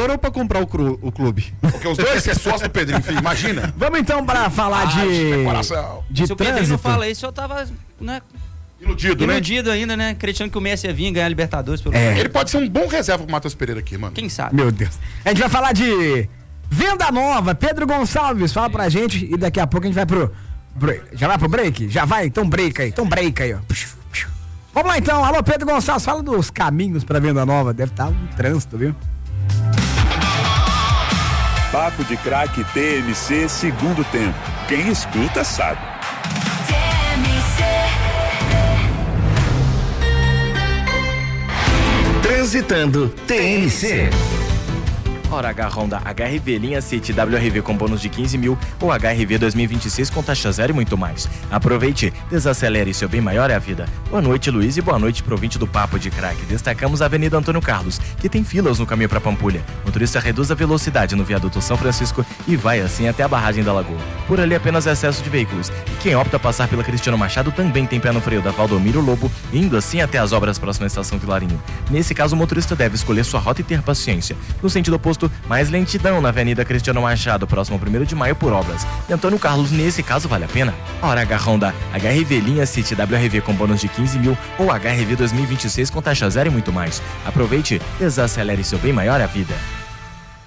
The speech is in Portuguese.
ou pra comprar o clube? Porque os dois é sócio do Pedrinho, filho, imagina. Vamos então pra falar de Se o Pedrinho não fala isso, eu tava, né? Iludido ainda, né? Acreditando que o Messi ia vir ganhar a Libertadores pelo Ele pode ser um bom reserva pro Matheus Pereira aqui, mano. Quem sabe? Meu Deus. A gente vai falar de venda nova. Pedro Gonçalves, fala pra gente e daqui a pouco a gente vai pro... Já vai pro break? Já vai? Então break aí, ó. Vamos lá então, alô Pedro Gonçalves, fala dos caminhos pra venda nova. Deve estar um trânsito, viu? Papo de Craque TMC segundo tempo. Quem escuta sabe. Transitando TMC. Hora H Honda HRV linha City WRV com bônus de 15 mil ou HRV 2026 com taxa zero e muito mais. Aproveite, desacelere, seu bem maior é a vida. Boa noite, Luiz, e boa noite pro ouvinte do Papo de Craque. Destacamos a Avenida Antônio Carlos, que tem filas no caminho para Pampulha. Motorista reduz a velocidade no viaduto São Francisco e vai assim até a barragem da Lagoa. Por ali apenas excesso de veículos. E quem opta passar pela Cristiano Machado também tem pé no freio da Valdomiro Lobo, indo assim até as obras próximas à estação Vilarinho. Nesse caso, o motorista deve escolher sua rota e ter paciência. No sentido oposto, mais lentidão na Avenida Cristiano Machado, próximo ao 1º de maio por obras. E Antônio Carlos, nesse caso, vale a pena? Hora H Honda HRV linha City WRV com bônus de 15 mil ou HRV 2026 com taxa zero e muito mais. Aproveite, desacelere, seu bem maior é a vida.